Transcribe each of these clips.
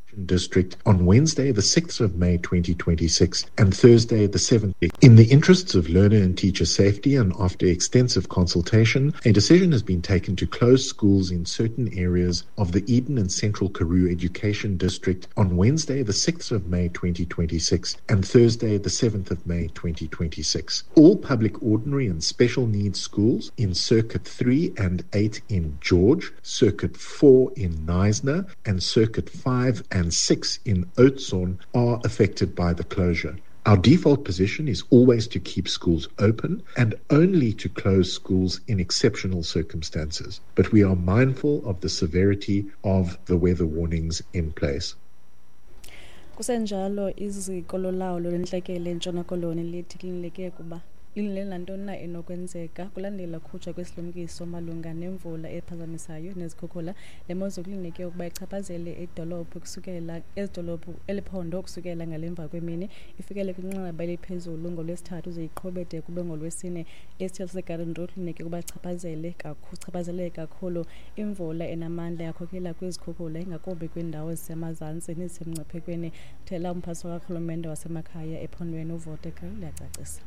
District on Wednesday, the 6th of May 2026 and Thursday, the 7th. In the interests of learner and teacher safety and after extensive consultation, a decision has been taken to close schools in certain areas of the Eden and Central Karoo Education District on Wednesday, the 6th of May 2026 and Thursday, the 7th of May 2026. All public ordinary and special needs schools in Circuit 3 and 8 in George, Circuit 4 in Knysna, and Circuit 5 and 6 in Oudtshoorn are affected by the closure. Our default position is always to keep schools open and only to close schools in exceptional circumstances, but we are mindful of the severity of the weather warnings in place. Kusenjalo izikolo lawulo lenhlekele eNtshona Koloni lithi kulindeleke kuba lintoni na enokwenzeka kulandela khutshwa kwesilumkiso malunga nemvula ephazamisayo nezikhukhula. Le mozulu kulindeleke ukuba ichaphazele idolophu kusukela ezidolophu eliphondo kusukela ngalemva kwemini ifikele kwinqanaba eliphezulu ngolwesithathu ze iqhubeke kube ngolwesine. Isithelo seGarden Road kulindeleke ukuba chaphazeleke kakhulu imvula enamandla yakhokelela kwizikhukhula ingakumbi kwiindawo ezisemazantsi nezisemngciphekweni. Thela umphathi karhulumente wasemakhaya ephondweni uVotekar liyacacisa.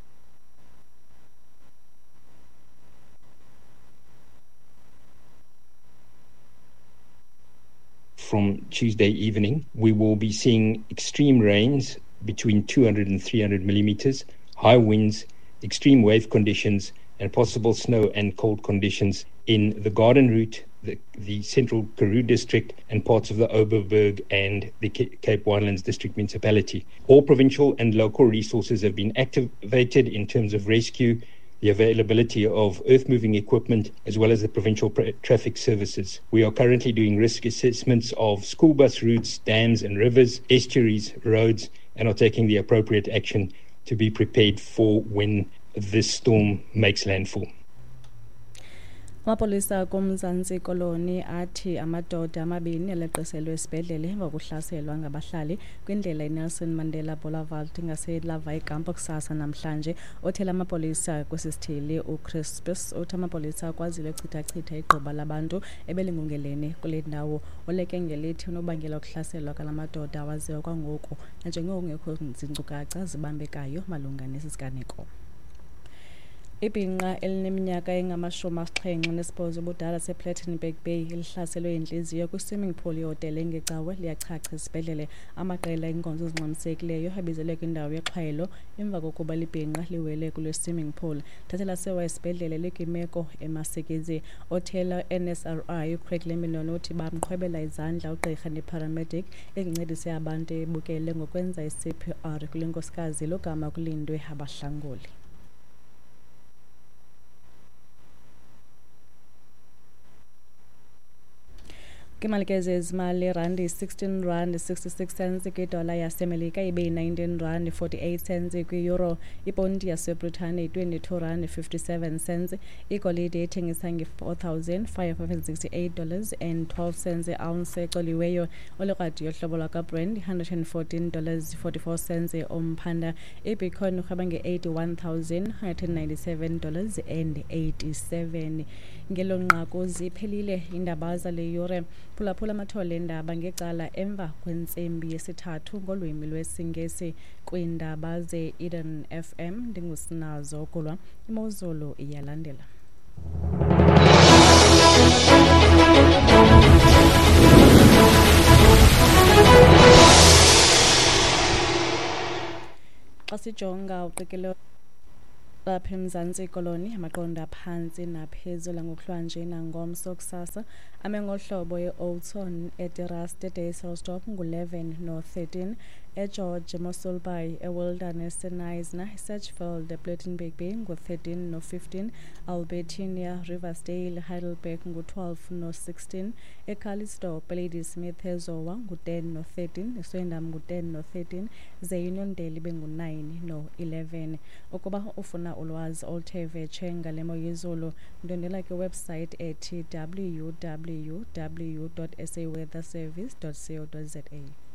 From Tuesday evening, we will be seeing extreme rains between 200 and 300 millimeters, high winds, extreme wave conditions, and possible snow and cold conditions in the Garden Route, the Central Karoo District, and parts of the Oberberg and the Cape Winelands District Municipality. All provincial and local resources have been activated in terms of rescue, the availability of earth-moving equipment, as well as the provincial traffic services. We are currently doing risk assessments of school bus routes, dams and rivers, estuaries, roads, and are taking the appropriate action to be prepared for when this storm makes landfall. Amapolisa kumzantsi Koloni athi amadoda amabini aleqiselwe esibhedlele emva kokuhlaselwa ngabahlali kwindlela iNelson Mandela Boulevard ngaseLavai Camp kusasa namhlanje. Othela amapolisa kwesisithili uCrispus uthi amapolisa akwazile uchitha igquba labantu ebelingungelene kule ndawo. Oleke ngelithi unobangela ukuhlaselwa kalamadoda waziwa kwangoku nanjengoko kungekho zinkcukacha zibambekayo malunga nesi siganeko. Ibhinqa elineminyaka engama-78 ubudala sePlattenberg Bay lihlaselwe yinhliziyo kwi-swimming pool yehotele ngecawe liyachacha esibhedlele. Amaqela enkonzo ezingxamisekileyo abizelwe kwindawo yexhwayelo emva kokuba libhinqa liwele kule swimming pool. Thathela sewa esibhedlele likwimeko emasekezi. Othela NSRI uCraig Lemillon uthi bamqhwebela izandla ugqirha neparamedic ezincedise abantu ebukele ngokwenza i-CPR kule nkosikazi logama kulindwe abahlanguli. Kimalekeze izimali rand 16 rand 66 cents kwidola yasemelika ibe 19 rand 48 cents kwi-euro. Ipondi yaseBritane 22 rand 57 cents. Igolide ethengisa $4,568 and 12 cents ounce ecoliweyo. Olekradi yohlobo lwakaBrand $114 44 omphanda. Ibitcoin urhweba nge-$81,197 and 87. Ngelo nqaku ziphelile indaba zale yure. Phulaphula amathole endaba ngecala emva kwentsimbi yesithathu ngolwimi lwesingesi kwiindaba ze-Eden FM. Ndingusinazo kulwa imozulu iyalandela. Xa sijonga uqikelelo lapha eMzantsi Koloni amaqonda phansi naphezulu ngokuhlanje nangomso kusasa ame ngohlobo eOudtshoorn eTerrace eDayselsdorp ngu11 no13 eGeorge Moselbaai eWilderness eNysna eSedgefield ePlattenberg Bay ngu13 no15 Albertina Riversdale Heidelberg ngu12 no16 eCalitzdorp Ladysmith eZowa ngu10 no13 eSwendam ngu10 no13 zeUniondale bengu9 no11. Ukuba ufuna ulwazi oluthe vetshe ngale mo yezulu ndondela kwiwebsite ethi www.saweatherservice.co.za.